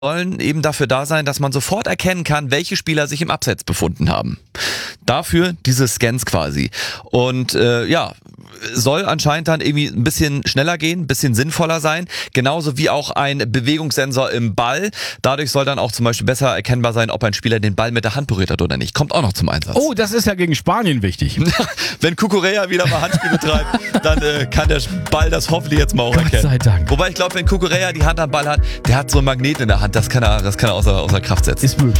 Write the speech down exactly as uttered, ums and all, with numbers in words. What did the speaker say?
sollen eben dafür da sein, dass man sofort erkennen kann, welche Spieler sich im Abseits befunden haben. Dafür diese Scans quasi. Und äh, ja, soll anscheinend dann irgendwie ein bisschen schneller gehen, ein bisschen sinnvoller sein. Genauso wie auch ein Bewegungssensor im Ball. Dadurch soll dann auch zum Beispiel besser erkennbar sein, ob ein Spieler den Ball mit der Hand berührt hat oder nicht. Kommt auch noch zum Einsatz. Oh, das ist ja gegen Spanien wichtig. Wenn Cucurella wieder mal Handspiele treibt, dann äh, kann der Ball das hoffentlich jetzt mal auch Gott erkennen. sei Dank. Wobei ich glaube, wenn Cucurella die Hand am Ball hat, der hat so ein Magnet in der Hand, das kann er, das kann er außer, außer Kraft setzen. Ist möglich.